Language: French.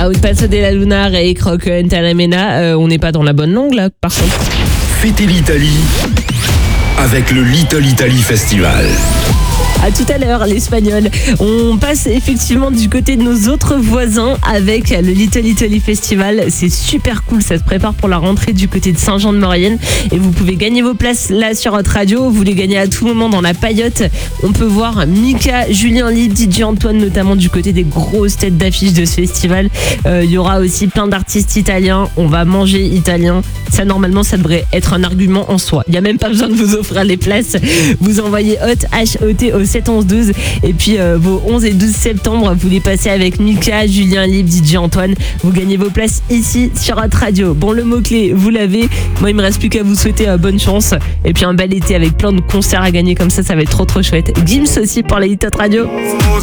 Out Paso de la Luna, Ray Kroc, Talamena. On n'est pas dans la bonne langue là, par contre. Fêtez l'Italie avec le Little Italy Festival. À tout à l'heure, l'Espagnol. On passe effectivement du côté de nos autres voisins avec le Little Italy Festival. C'est super cool, ça se prépare pour la rentrée du côté de Saint-Jean-de-Maurienne. Et vous pouvez gagner vos places là sur notre radio. Vous les gagnez à tout moment dans la paillote. On peut voir Mika, Julien Libre, DJ Antoine, notamment du côté des grosses têtes d'affiche de ce festival. Il y aura aussi plein d'artistes italiens. On va manger italien. Ça, normalement, ça devrait être un argument en soi. Il n'y a même pas besoin de vous offrir les places. Vous envoyez HOT, H-O-T au 711-12 et puis vos 11 et 12 septembre, vous les passez avec Mika, Julien Libre, DJ Antoine. Vous gagnez vos places ici sur notre radio. Bon, le mot-clé, vous l'avez. Moi, il me reste plus qu'à vous souhaiter bonne chance. Et puis un bel été avec plein de concerts à gagner comme ça va être trop chouette. Gims aussi pour la Hit Radio.